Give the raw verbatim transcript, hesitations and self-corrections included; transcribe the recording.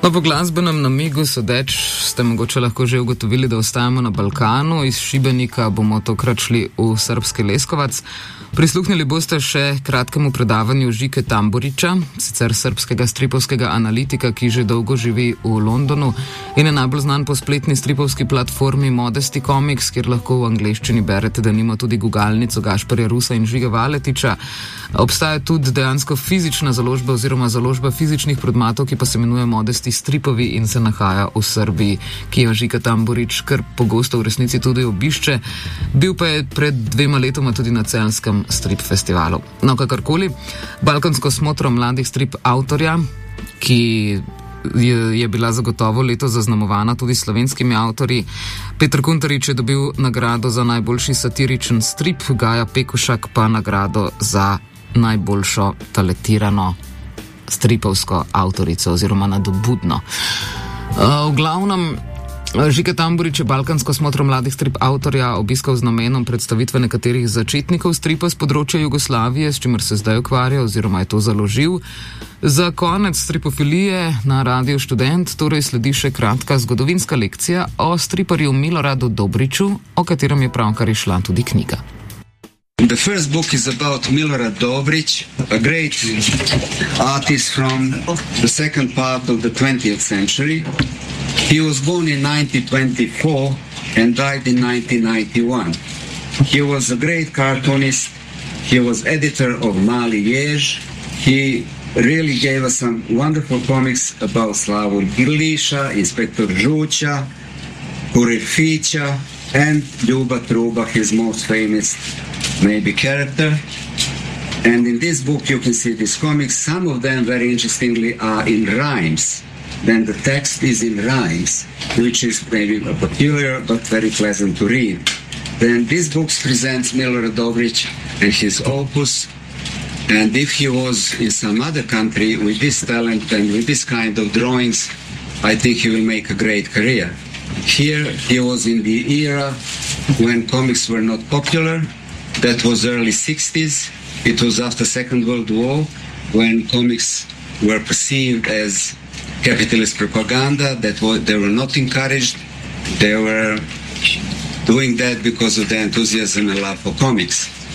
No, po glasbenem namigu sodeč ste mogoče lahko že ugotovili, da ostajamo na Balkanu. Iz Šibenika bomo tokrat šli v srbski Leskovac. Prisluhnili boste še kratkemu predavanju Žike Tamburića, sicer srbskega stripovskega analitika, ki že dolgo živi v Londonu in je najbolj znan po spletni stripovski platformi Modesty Comics, kjer lahko v angleščini berete, da nima tudi gugalnico Gašperja Rusa in Žige Valetiča. Obstaja tudi dejansko fizična založba oziroma založba fizičnih predmetov, ki pa se imenuje Modesty Stripovi in se nahaja v Srbiji, ki jo Žika Tamburić kar pogosto v resnici tudi obišče. Bil pa je pred dvema letoma tudi na Celjskem strip festivalu. No, kakorkoli, balkansko smotro mladih strip avtorja, ki je, je bila zagotovo leto zaznamovana tudi slovenskimi avtorji. Peter Kuntarič je dobil nagrado za najboljši satiričen strip, Gaja Pekušak pa nagrado za najboljšo talentirano stripovsko avtorico oziroma nadobudno. Uh, v glavnem, Žika Tamburić je balkansko smotro mladih strip avtorja obiskal z namenom predstavitve nekaterih začetnikov stripa z področja Jugoslavije, s čimer se zdaj ukvarja oziroma je to založil. Za konec stripofilije na Radiu Študent torej sledi še kratka zgodovinska lekcija o striparju Miloradu Dobriću, o katerem je pravkar išla tudi knjiga. The first book is about Milorad Dobrić, a great artist from the second part of the twentieth century. He was born in nineteen twenty-four and died in nineteen ninety-one. He was a great cartoonist. He was editor of Mali Jež. He really gave us some wonderful comics about Slavoj Grliša, Inspektor Žuća, Kurir Fića, and Ljuba Truba, his most famous maybe character. And in this book you can see these comics. Some of them, very interestingly, are in rhymes. Then the text is in rhymes, which is maybe peculiar but very pleasant to read. Then this book presents Milorad Dobrić and his opus. And if he was in some other country with this talent and with this kind of drawings, I think he will make a great career. Here he was in the era when comics were not popular. That was early sixties. It was after Second World War, when comics were perceived as capitalist propaganda, that they were not encouraged. They were doing that because of the enthusiasm and love for comics.